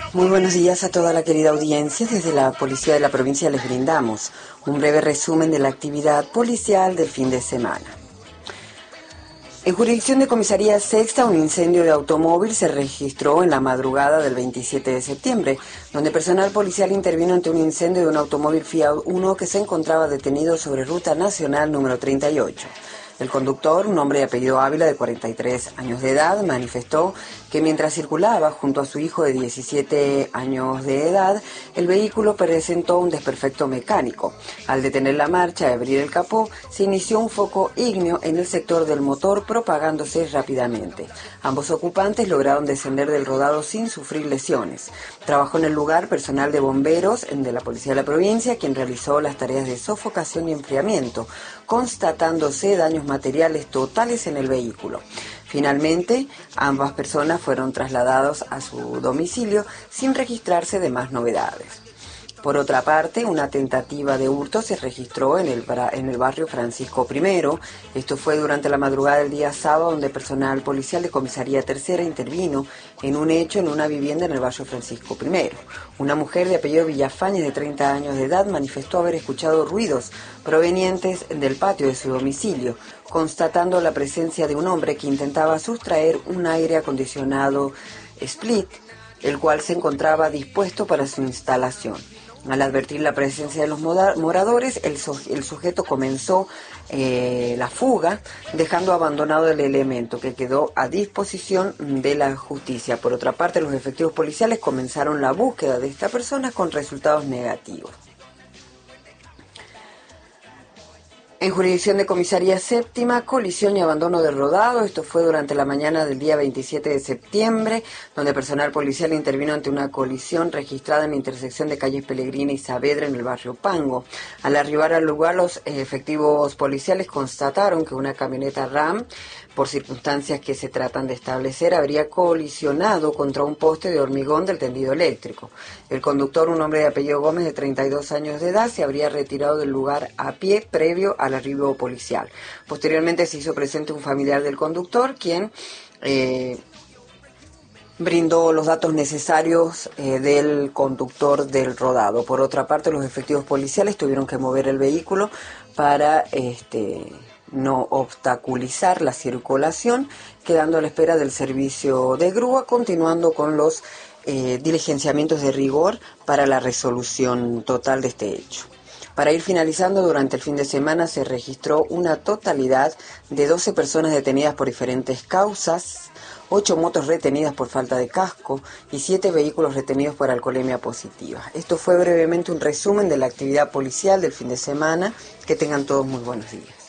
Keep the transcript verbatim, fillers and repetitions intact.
Muy buenos días a toda la querida audiencia. Desde la Policía de la provincia les brindamos un breve resumen de la actividad policial del fin de semana. En jurisdicción de Comisaría Sexta, un incendio de automóvil se registró en la madrugada del veintisiete de septiembre, donde personal policial intervino ante un incendio de un automóvil Fiat Uno que se encontraba detenido sobre Ruta Nacional número treinta y ocho. El conductor, un hombre de apellido Ávila de cuarenta y tres años de edad, manifestó que mientras circulaba junto a su hijo de diecisiete años de edad, el vehículo presentó un desperfecto mecánico. Al detener la marcha y abrir el capó, se inició un foco ígneo en el sector del motor, propagándose rápidamente. Ambos ocupantes lograron descender del rodado sin sufrir lesiones. Trabajó en el lugar personal de bomberos de la Policía de la provincia, quien realizó las tareas de sofocación y enfriamiento, constatándose daños materiales totales en el vehículo. Finalmente, ambas personas fueron trasladados a su domicilio sin registrarse de más novedades. Por otra parte, una tentativa de hurto se registró en el, en el barrio Francisco Primero. Esto fue durante la madrugada del día sábado, donde personal policial de Comisaría Tercera intervino en un hecho en una vivienda en el barrio Francisco Primero. Una mujer de apellido Villafañez, de treinta años de edad, manifestó haber escuchado ruidos provenientes del patio de su domicilio, constatando la presencia de un hombre que intentaba sustraer un aire acondicionado split, el cual se encontraba dispuesto para su instalación. Al advertir la presencia de los moradores, el, el sujeto comenzó eh, la fuga, dejando abandonado el elemento, que quedó a disposición de la justicia. Por otra parte, los efectivos policiales comenzaron la búsqueda de esta persona con resultados negativos. En jurisdicción de Comisaría Séptima, colisión y abandono del rodado. Esto fue durante la mañana del día veintisiete de septiembre, donde personal policial intervino ante una colisión registrada en la intersección de calles Pellegrina y Saavedra en el barrio Pango. Al arribar al lugar, los efectivos policiales constataron que una camioneta RAM, por circunstancias que se tratan de establecer, habría colisionado contra un poste de hormigón del tendido eléctrico. El conductor, un hombre de apellido Gómez de treinta y dos años de edad, se habría retirado del lugar a pie previo al arribo policial. Posteriormente se hizo presente un familiar del conductor, quien eh, brindó los datos necesarios eh, del conductor del rodado. Por otra parte, los efectivos policiales tuvieron que mover el vehículo para este no obstaculizar la circulación, quedando a la espera del servicio de grúa, continuando con los eh, diligenciamientos de rigor para la resolución total de este hecho. Para ir finalizando, durante el fin de semana se registró una totalidad de doce personas detenidas por diferentes causas, ocho motos retenidas por falta de casco y siete vehículos retenidos por alcoholemia positiva. Esto fue brevemente un resumen de la actividad policial del fin de semana. Que tengan todos muy buenos días.